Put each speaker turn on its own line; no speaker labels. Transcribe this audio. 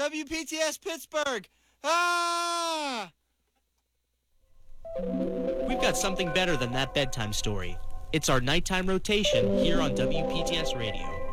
WPTS Pittsburgh. Ah!
We've got something better than that bedtime story. It's our nighttime rotation here on WPTS Radio.